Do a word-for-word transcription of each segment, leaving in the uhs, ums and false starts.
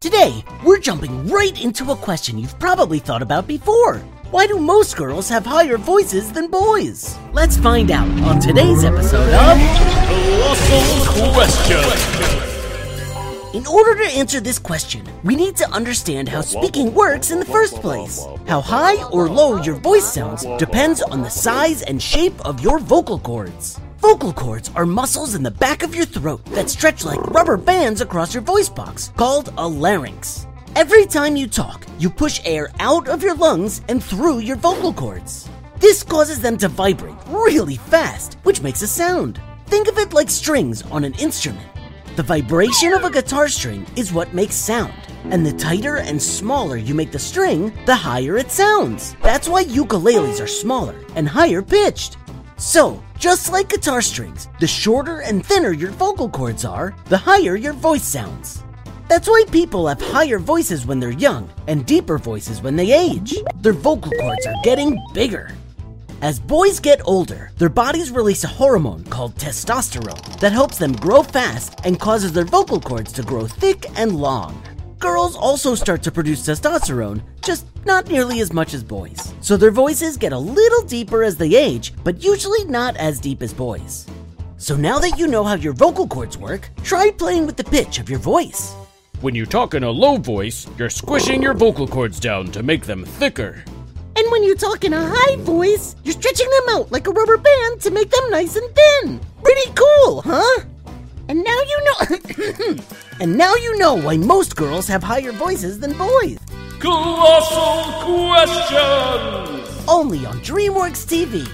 Today, we're jumping right into a question you've probably thought about before. Why do most girls have higher voices than boys? Let's find out on today's episode of Colossal Question. In order to answer this question, we need to understand how speaking works in the first place. How high or low your voice sounds depends on the size and shape of your vocal cords. Vocal cords are muscles in the back of your throat that stretch like rubber bands across your voice box, called a larynx. Every time you talk, you push air out of your lungs and through your vocal cords. This causes them to vibrate really fast, which makes a sound. Think of it like strings on an instrument. The vibration of a guitar string is what makes sound, and the tighter and smaller you make the string, the higher it sounds. That's why ukuleles are smaller and higher pitched. So, just like guitar strings, the shorter and thinner your vocal cords are, the higher your voice sounds. That's why people have higher voices when they're young and deeper voices when they age. Their vocal cords are getting bigger. As boys get older, their bodies release a hormone called testosterone that helps them grow fast and causes their vocal cords to grow thick and long. Girls also start to produce testosterone, just not nearly as much as boys. So their voices get a little deeper as they age, but usually not as deep as boys. So now that you know how your vocal cords work, try playing with the pitch of your voice. When you talk in a low voice, you're squishing your vocal cords down to make them thicker. And when you talk in a high voice, you're stretching them out like a rubber band to make them nice and thin. Pretty cool, huh? And now you know And now you know why most girls have higher voices than boys. Colossal Questions! Only on DreamWorks T V.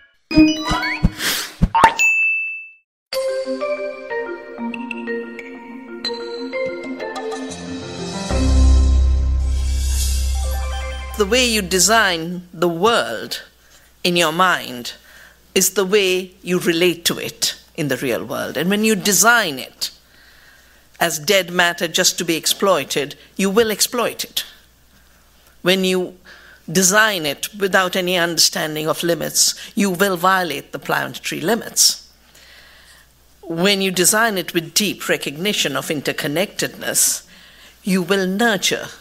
The way you design the world in your mind is the way you relate to it in the real world. And when you design it as dead matter just to be exploited, you will exploit it. When you design it without any understanding of limits, you will violate the planetary limits. When you design it with deep recognition of interconnectedness, you will nurture